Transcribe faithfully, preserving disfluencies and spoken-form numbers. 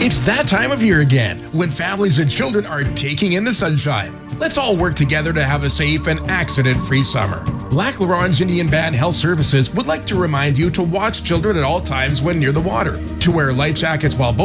It's that time of year again when families and children are taking in the sunshine. Let's all work together to have a safe and accident-free summer. Lac La Ronge Indian Band Health Services would like to remind you to watch children at all times when near the water, to wear life jackets while boating,